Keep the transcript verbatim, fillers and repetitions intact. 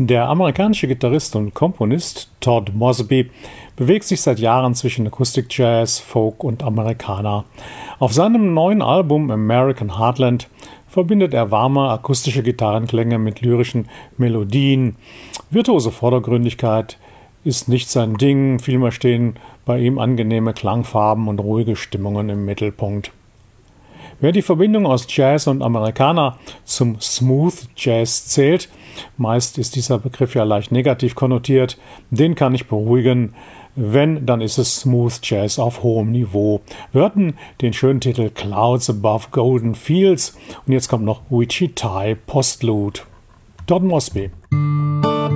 Der amerikanische Gitarrist und Komponist Todd Mosby bewegt sich seit Jahren zwischen Akustik-Jazz, Folk und Americana. Auf seinem neuen Album American Heartland verbindet er warme akustische Gitarrenklänge mit lyrischen Melodien. Virtuose Vordergründigkeit ist nicht sein Ding, vielmehr stehen bei ihm angenehme Klangfarben und ruhige Stimmungen im Mittelpunkt. Wer die Verbindung aus Jazz und Americana zum Smooth Jazz zählt, meist ist dieser Begriff ja leicht negativ konnotiert, den kann ich beruhigen. Wenn, dann ist es Smooth Jazz auf hohem Niveau. Wir hörten den schönen Titel Clouds Above Golden Fields und jetzt kommt noch Wichita Postlude. Todd Mosby.